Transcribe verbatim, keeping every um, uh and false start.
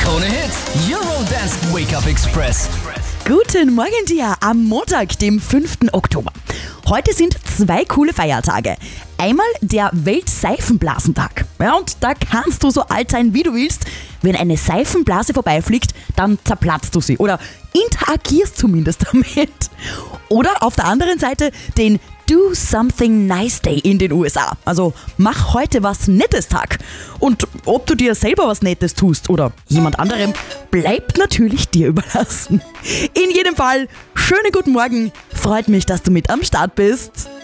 Krone Hits, Eurodance Wake-Up Express. Guten Morgen dir am Montag, dem fünften Oktober. Heute sind zwei coole Feiertage. Einmal der Weltseifenblasentag. Ja, und da kannst du so alt sein, wie du willst. Wenn eine Seifenblase vorbeifliegt, dann zerplatzt du sie oder interagierst zumindest damit. Oder auf der anderen Seite den Do Something Nice Day in den U S A. Also mach heute was Nettes Tag. Und ob du dir selber was Nettes tust oder jemand anderem, bleibt natürlich dir überlassen. In jedem Fall, schönen guten Morgen. Freut mich, dass du mit am Start bist.